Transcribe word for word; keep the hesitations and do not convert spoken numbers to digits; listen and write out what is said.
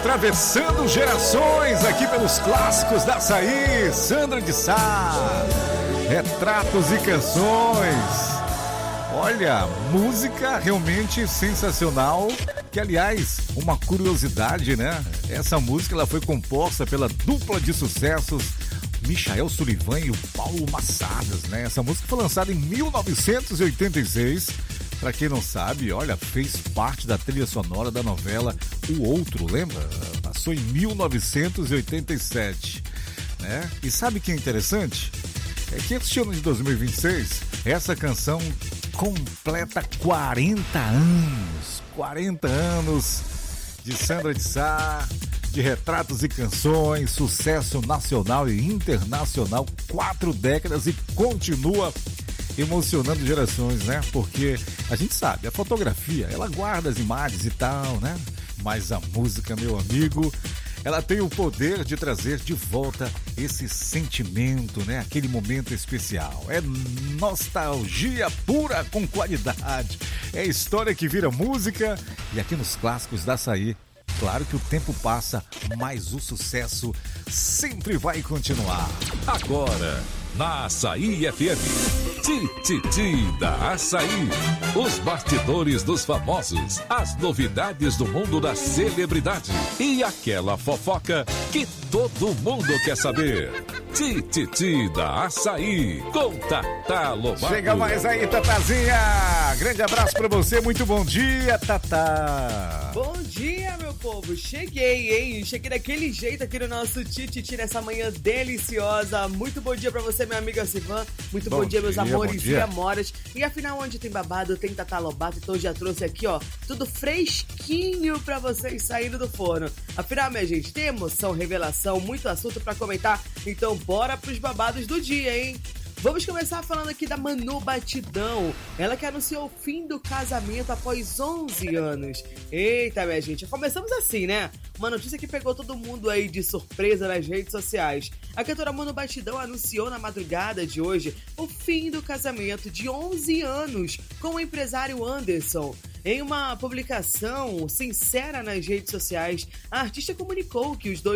Atravessando gerações aqui pelos clássicos da Açaí, Sandra de Sá, retratos e canções. Olha, música realmente sensacional, que aliás, uma curiosidade, né? Essa música ela foi composta pela dupla de sucessos Michael Sullivan e o Paulo Massadas, né? Essa música foi lançada em mil novecentos e oitenta e seis. Pra quem não sabe, olha, fez parte da trilha sonora da novela O Outro, lembra? Passou em mil novecentos e oitenta e sete, né? E sabe o que é interessante? É que este ano de dois mil e vinte e seis, essa canção completa quarenta anos. quarenta anos de Sandra de Sá, de retratos e canções, sucesso nacional e internacional, quatro décadas e continua emocionando gerações, né? Porque a gente sabe, a fotografia, ela guarda as imagens e tal, né? Mas a música, meu amigo, ela tem o poder de trazer de volta esse sentimento, né? Aquele momento especial. É nostalgia pura com qualidade. É história que vira música. E aqui nos clássicos da Açaí, claro que o tempo passa, mas o sucesso sempre vai continuar. Agora, na Açaí F M, Tititi da Açaí. Os bastidores dos famosos, as novidades do mundo da celebridade e aquela fofoca que todo mundo quer saber. Tititi da Açaí, com Tatá Lobato. Chega mais aí, Tatazinha. Grande abraço pra você, muito bom dia, Tatá. Bom dia, meu povo. Cheguei, hein? Cheguei daquele jeito aqui no nosso Tititi nessa manhã deliciosa. Muito bom dia pra você, minha amiga Sivan. Muito bom, bom dia, meus dia, amores e amoras. E afinal, onde tem babado, tem Tatá Lobato. Então já trouxe aqui, ó, tudo fresquinho pra vocês saindo do forno. Afinal, minha gente, tem emoção, revelação, muito assunto pra comentar. Então bora pros babados do dia, hein? Vamos começar falando aqui da Manu Batidão. Ela que anunciou o fim do casamento após onze anos. Eita, minha gente, começamos assim, né? Uma notícia que pegou todo mundo aí de surpresa nas redes sociais. A cantora Manu Batidão anunciou na madrugada de hoje o fim do casamento de onze anos com o empresário Anderson. Em uma publicação sincera nas redes sociais, a artista comunicou que os dois